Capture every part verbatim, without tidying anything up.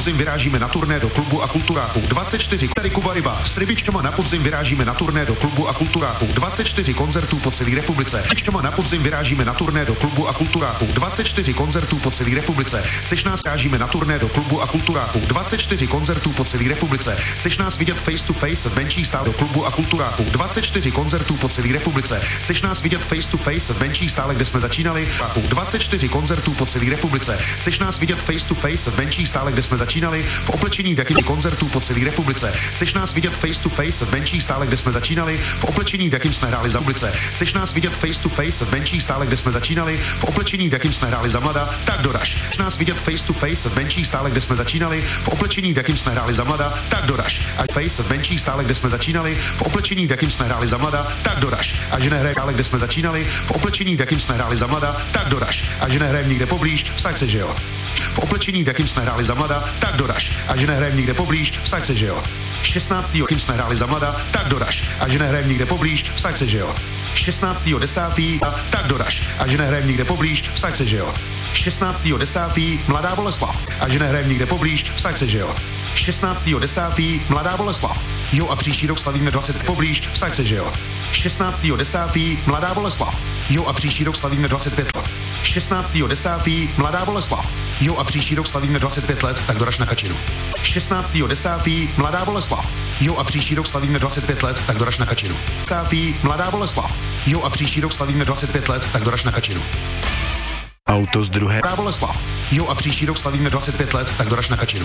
podzim vyrážíme na turné do klubu a kulturáku. dvacet čtyři tady Kuba Ryba. S Rybičkama na podzim vyrážíme na turné do klubu a kulturáku. dvacet čtyři koncertů po celé republice. Rybičkama na podzim vyrážíme na turné do klubu a kulturáku. dvacet čtyři koncertů po celé republice. Seš nás vyrážíme na turné do klubu a kulturáku. dvacet čtyři koncertů po celé republice. Seš nás vidět face to face v menší sále do klubu a kulturáku. dvacet čtyři koncertů po celé republice. Seš nás vidět face to face v menší sále, kde jsme začínali. dvacet čtyři koncertů po celé republice. Seš nás vidět face to face v menší sále, kde jsme začínali. V oblečení v jakým koncertů po celé republice. Seš nás vidět face to face v menší sále, kde jsme začínali. V oblečení v jakým jsme hráli za ulice. Seš nás vidět face to face v menší sále, kde jsme začínali. V oblečení v jakým jsme hráli za mlada, tak doraž. Seš nás vidět face to face v menší sále, kde jsme začínali. V oblečení v jakým jsme hráli za mlada, tak doraž. A face v menší sále, kde jsme začínali. V oblečení v jakým jsme hráli za mlada, tak doraž. A že nehraje sále, kde jsme začínali. V oblečení v jakým jsme hráli za mlada, tak doraž. A že nehrajem nikde poblíž, vsaď se, že jo. V oblečení, v jakým jsme hráli za mlada, tak doraž. A že nehrajem nikde poblíž, vsaď se, že jo. šestnáctého jakým jsme hráli za mlada, tak doraž. A že nehrajem nikde poblíž, vsaď se, že jo. šestnáctého desátého tak doraž. A že nehrajem nikde poblíž, vsaď se, že jo. šestnáctého desátého Mladá Boleslav. A že nehrajem nikde poblíž, vsaď se, že jo. šestnáctého desátého Mladá Boleslav. Jo, a příští rok slavíme dvacet poblíž, vsaď se, že jo. šestnáctého desátého Mladá Boleslav. Jo, a příští rok slavíme dvacet pět let. šestnáctého desátého Mladá Boleslav. Jo, a příští rok slavíme dvacet pět let, tak doraž na Kačinu. šestnáctého desátého Mladá Boleslav. Jo, a příští rok slavíme dvacet pět let, tak doraž na Kačinu. desátého Mladá Boleslav. Jo, a příští rok slavíme dvacet pět let, tak doraž na Kačinu. Auto z druhé. Mladá Boleslav. Jo, a příští rok slavíme dvacet pět let, tak doraž na Kačinu.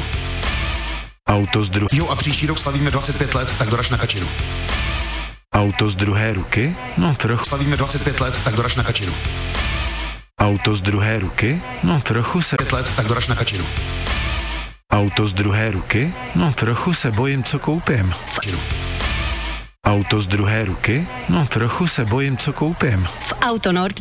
Auto z druhé. Jo, a příští rok slavíme dvacet pět let, tak doraž na Kačinu. Auto z druhé ruky? No trochu. Slavíme dvacet pět let, tak doraž na Kačinu. Auto z druhé ruky? No trochu se... pět let, tak doraž na Kačinu. Auto z druhé ruky? No trochu se bojím, co koupím. Kačinu. Auto z druhé ruky? No trochu se bojím, co koupím. V Autonord.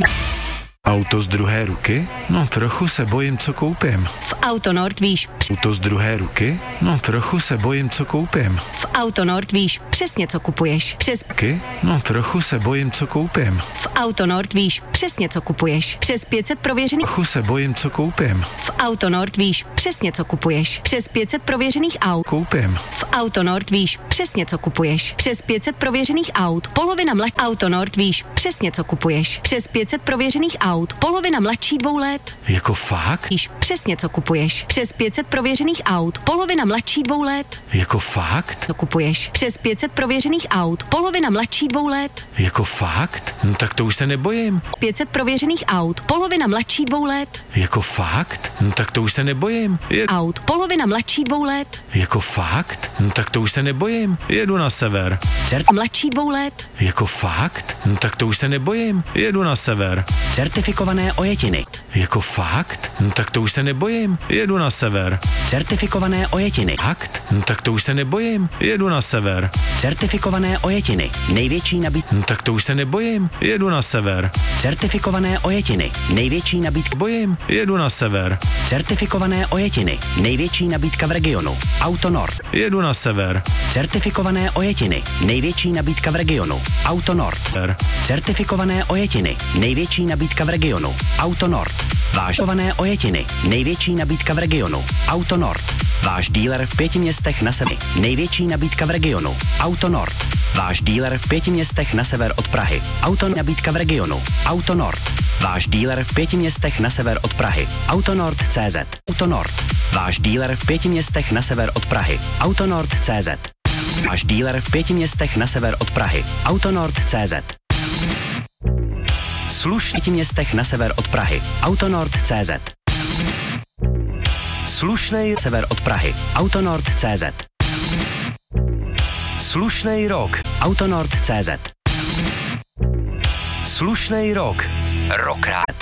Auto z druhé ruky? No trochu se bojím, co koupím. V Autonord víš. Auto z druhé ruky? No trochu se bojím, co koupím. V Autonord víš přesně, co kupuješ. Přes Ky? No trochu se bojím, co koupím. V Autonord víš přesně, co kupuješ. Přes pět set prověřených. Trochu se bojím, co koupím. V Autonord víš přesně, co kupuješ. Přes pět set prověřených aut. Koupím. V Autonord víš přesně, co kupuješ. Přes pět set prověřených aut. Polovina mladší. Autonord víš přesně, co kupuješ. Přes pět set prověřených aut. Polovina mladší dvou let. Jako fakt? Víš přesně, co kupuješ. Přes pět set prověřených aut. Polovina mladší dvou let. Jako fakt? Co kupuješ. Přes pět set prověřených aut. Polovina mladší dvou let. Jako fakt? No tak to už se nebojím. pět set prověřených aut. Polovina mladší dvou let. Jako fakt? No tak to už se nebojím. Je... Aut. Polovina mladší dvou let. Jako fakt? No tak to už se nebojím. Jedu na sever. Cert mladší dvou let. Jako fakt? No tak to už se nebojím. Jedu na sever. Certifikované ojetiny. Jako fakt? No tak to už se nebojím. Jedu na sever. Certifikované ojetiny. Fakt? No tak to už se nebojím. Jedu na sever. Certifikované ojetiny. Největší nabídka. No tak to už se nebojím. Jedu na sever. Certifikované ojetiny. Největší nabídka. Bojím. Jedu na sever. Certifikované ojetiny. Největší nabídka v regionu. Autonord. Jedu na sever. Certifikované ojetiny. Největší nabídka v regionu. Autonord. Certifikované ojetiny. Největší nabídka v regionu. Autonord. Vážované ojetiny. Největší nabídka v regionu. Autonord. Váš díler v pěti městech na sever. Největší nabídka v regionu. Autonord. Váš díler v pěti městech na sever od Prahy. Auto nabídka v regionu. Autonord. Váš díler v pěti městech na sever od Prahy. Autonord tečka cé zet. Autonord. Váš díler v pěti městech na sever od Prahy. Autonord tečka cé zet. Váš díler v pěti městech na sever od Prahy. Autonord tečka cé zet. Slušný v městech na sever od Prahy. Autonord tečka cé zet. Slušnej sever od Prahy. Autonord tečka cé zet. Slušnej rok. Autonord tečka cé zet. Slušnej rok. Rokrát.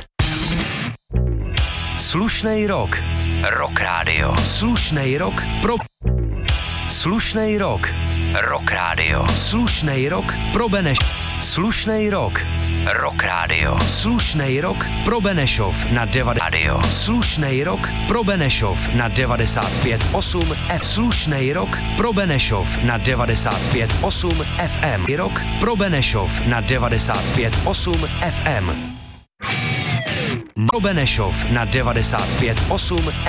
Slušnej rok. Rock Radio. Slušnej rok pro... Slušnej rok. Rock Radio. Slušnej rok pro Beneš. Slušnej rok. Rock Radio. Slušnej rok pro Benešov na devadesát. Radio. Slušnej rok pro Benešov na devadesát pět osm F. Slušnej rok pro Benešov na devadesát pět osm F M. Rok pro Benešov na devadesát pět osm F M. Pro Benešov na devadesát pět osm